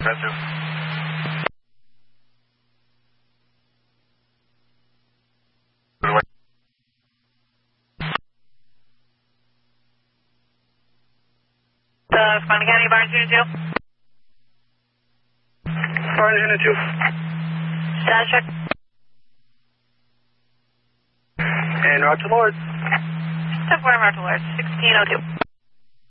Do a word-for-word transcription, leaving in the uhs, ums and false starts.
That's it. Uh, Spontaneous County, Barnes Unit two. Barnes Unit two. Status check. And route to Lord. ten four, route to Lord, sixteen oh two.